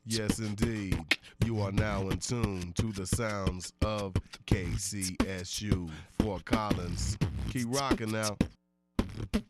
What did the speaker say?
Yes, indeed. You are now in tune to the sounds of KCSU. Fort Collins. Keep rocking now.